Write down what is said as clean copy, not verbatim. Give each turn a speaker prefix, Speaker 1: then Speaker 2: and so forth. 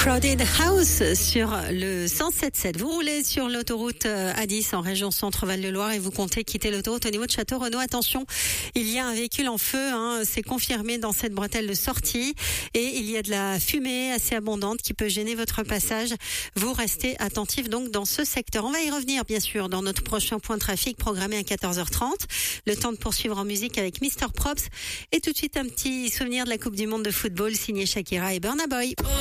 Speaker 1: Crowded House sur le 107.7. Vous roulez sur l'autoroute A10 en région Centre-Val de Loire et vous comptez quitter l'autoroute au niveau de Château-Renaud. Attention, il y a un véhicule en feu, c'est confirmé dans cette bretelle de sortie et il y a de la fumée assez abondante qui peut gêner votre passage. Vous restez attentifs donc dans ce secteur. On va y revenir bien sûr dans notre prochain point de trafic programmé à 14h30. Le temps de poursuivre en musique avec Mr Props et tout de suite un petit souvenir de la Coupe du Monde de football signé Shakira et Burna Boy.